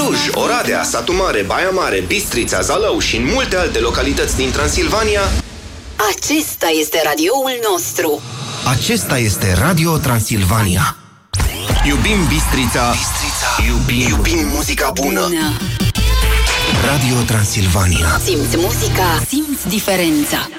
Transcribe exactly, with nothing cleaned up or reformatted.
Cluj, Oradea, Satu Mare, Baia Mare, Bistrița, Zalău și în multe alte localități din Transilvania. Acesta este radioul nostru. Acesta este Radio Transilvania. Iubim Bistrița, Bistrița. Iubim, iubim muzica bună. bună. Radio Transilvania. Simți muzica, simți diferența.